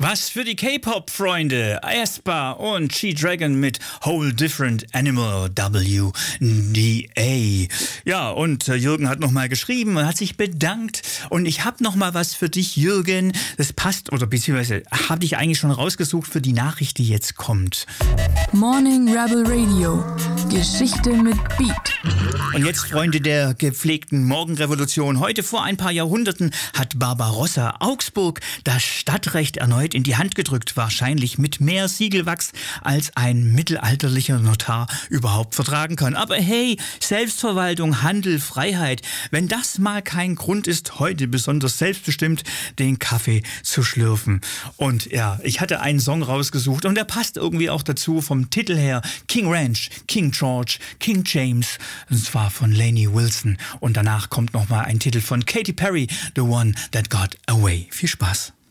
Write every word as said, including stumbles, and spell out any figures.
Was für die K-Pop-Freunde, aespa und G-Dragon mit Whole Different Animal, W D A. Ja, und Jürgen hat nochmal geschrieben und hat sich bedankt. Und ich habe nochmal was für dich, Jürgen. Das passt, oder beziehungsweise habe ich eigentlich schon rausgesucht für die Nachricht, die jetzt kommt. Morning Rebel Radio. Geschichte mit Beat. Und jetzt, Freunde der gepflegten Morgenrevolution, heute vor ein paar Jahrhunderten hat Barbarossa Augsburg das Stadtrecht erneut in die Hand gedrückt, wahrscheinlich mit mehr Siegelwachs, als ein mittelalterlicher Notar überhaupt vertragen kann. Aber hey, Selbstverwaltung, Handel, Freiheit, wenn das mal kein Grund ist, heute besonders selbstbestimmt den Kaffee zu schlürfen. Und ja, ich hatte einen Song rausgesucht und der passt irgendwie auch dazu vom Titel her. King Ranch, King George, King James, und zwar von Lainey Wilson. Und danach kommt nochmal ein Titel von Katy Perry, The One That Got Away. Viel Spaß.